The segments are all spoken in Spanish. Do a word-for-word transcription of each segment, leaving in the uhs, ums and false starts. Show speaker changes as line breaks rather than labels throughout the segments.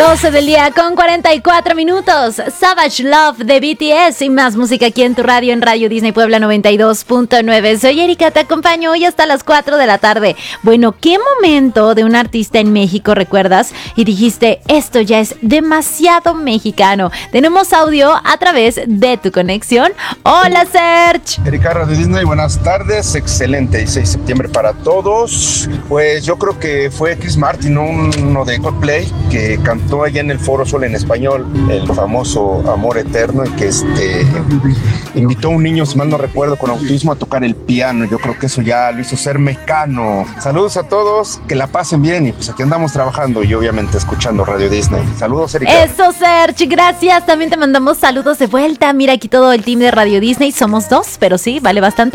doce del día con cuarenta y cuatro minutos. Savage Love de B T S y más música aquí en tu radio, en Radio Disney Puebla noventa y dos punto nueve. Soy Erika, te acompaño hoy hasta las cuatro de la tarde. Bueno, ¿qué momento de un artista en México recuerdas y dijiste, esto ya es demasiado mexicano? Tenemos audio a través de tu conexión. Hola, Serge.
Erika, Radio Disney, buenas tardes. Excelente, dieciséis de septiembre para todos. Pues yo creo que fue Chris Martin, ¿no? Uno de Coldplay, que cantó allá en el Foro Sol en español el famoso Amor Eterno, y que este invitó a un niño, si mal no recuerdo, con autismo a tocar el piano. Yo creo que eso ya lo hizo ser mexicano. Saludos a todos, que la pasen bien, y pues aquí andamos trabajando y obviamente escuchando Radio Disney. Saludos, Erika.
Eso, Serge, gracias. También te mandamos saludos de vuelta. Mira aquí todo el team de Radio Disney. Somos dos, pero sí, vale bastante.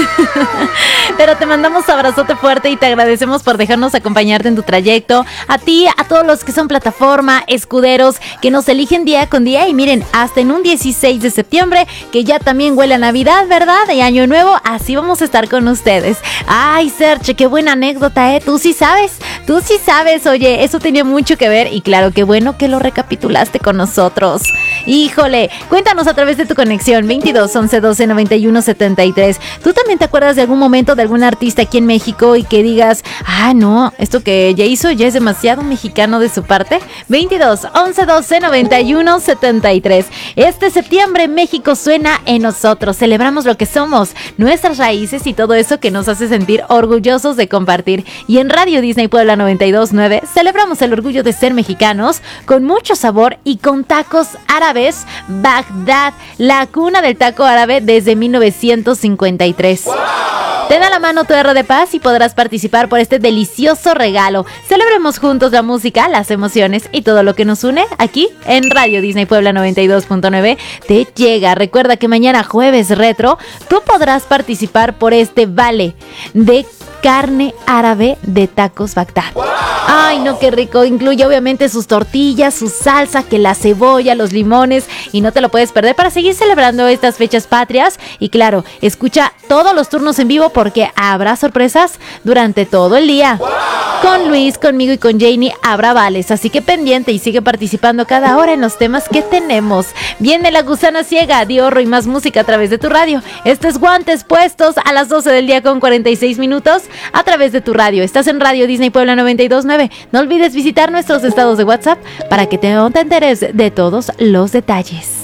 Pero te mandamos abrazote fuerte y te agradecemos por dejarnos acompañarte en tu trayecto. A ti, a todos los que son plataforma, escuderos, que nos eligen día con día. Y miren, hasta en un dieciséis de septiembre, que ya también huele a Navidad, ¿verdad? Y Año Nuevo, así vamos a estar con ustedes. Ay, Serge, qué buena anécdota, ¿eh? Tú sí sabes, tú sí sabes. Oye, eso tenía mucho que ver y claro, qué bueno que lo recapitulaste con nosotros. Híjole, cuéntanos a través de tu conexión veintidós, once, doce, noventa y uno, setenta y tres. ¿Tú también te acuerdas de algún momento de algún artista aquí en México y que digas, ah, no, esto que ella hizo ya es demasiado mexicano de su parte? veintidós, once, doce, noventa y uno, setenta y tres. Este septiembre México suena en nosotros. Celebramos lo que somos, nuestras raíces y todo eso que nos hace sentir orgullosos de compartir. Y en Radio Disney Puebla noventa y dos punto nueve celebramos el orgullo de ser mexicanos con mucho sabor y con tacos árabes. Bagdad, la cuna del taco árabe desde mil novecientos cincuenta y tres. ¡Wow! Ten a la mano tu R de Paz y podrás participar por este delicioso regalo. Celebremos juntos la música, las emociones y todo lo que nos une aquí en Radio Disney Puebla noventa y dos punto nueve. Te llega. Recuerda que mañana jueves retro tú podrás participar por este vale de carne árabe de tacos Bagdad. ¡Wow! Ay, no, qué rico. Incluye obviamente sus tortillas, su salsa, que la cebolla, los limones, y no te lo puedes perder para seguir celebrando estas fechas patrias. Y claro, escucha todos los turnos en vivo porque habrá sorpresas durante todo el día. ¡Wow! Con Luis, conmigo y con Janie habrá vales, así que pendiente y sigue participando cada hora en los temas que tenemos. Viene La Gusana Ciega, Diorro y más música a través de tu radio. Esto es Guantes Puestos a las doce del día con cuarenta y seis minutos a través de tu radio. Estás en Radio Disney Puebla noventa y dos punto nueve. No olvides visitar nuestros estados de WhatsApp para que te, te enteres de todos los detalles.